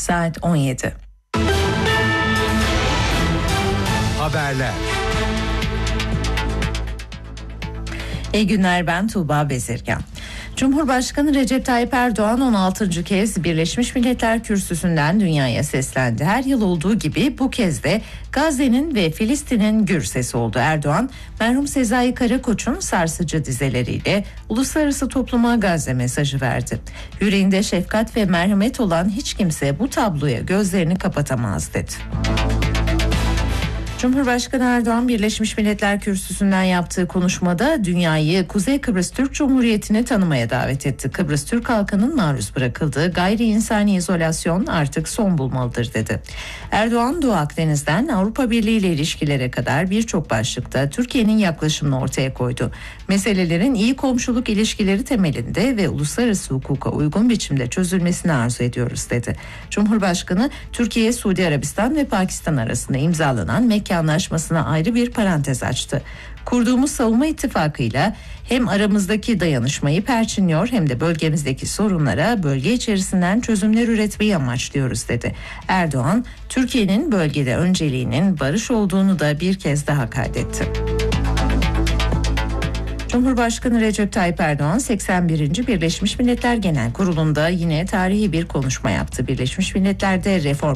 Saat 17. Haberler. İyi günler, ben Tuğba Bezirgan. Cumhurbaşkanı Recep Tayyip Erdoğan 16. kez Birleşmiş Milletler Kürsüsü'nden dünyaya seslendi. Her yıl olduğu gibi bu kez de Gazze'nin ve Filistin'in gür sesi oldu. Erdoğan, merhum Sezai Karakoç'un sarsıcı dizeleriyle uluslararası topluma Gazze mesajı verdi. Yüreğinde şefkat ve merhamet olan hiç kimse bu tabloya gözlerini kapatamaz dedi. Cumhurbaşkanı Erdoğan Birleşmiş Milletler Kürsüsü'nden yaptığı konuşmada dünyayı Kuzey Kıbrıs Türk Cumhuriyeti'ni tanımaya davet etti. Kıbrıs Türk halkının maruz bırakıldığı gayri insani izolasyon artık son bulmalıdır dedi. Erdoğan, Doğu Akdeniz'den Avrupa Birliği ile ilişkilere kadar birçok başlıkta Türkiye'nin yaklaşımını ortaya koydu. Meselelerin iyi komşuluk ilişkileri temelinde ve uluslararası hukuka uygun biçimde çözülmesini arzu ediyoruz dedi. Cumhurbaşkanı, Türkiye, Suudi Arabistan ve Pakistan arasında imzalanan Mekke Anlaşması'na ayrı bir parantez açtı. Kurduğumuz savunma ittifakıyla hem aramızdaki dayanışmayı perçinliyor hem de bölgemizdeki sorunlara bölge içerisinden çözümler üretmeyi amaçlıyoruz dedi. Erdoğan, Türkiye'nin bölgede önceliğinin barış olduğunu da bir kez daha kaydetti. Cumhurbaşkanı Recep Tayyip Erdoğan 81. Birleşmiş Milletler Genel Kurulu'nda yine tarihi bir konuşma yaptı. Birleşmiş Milletler'de reform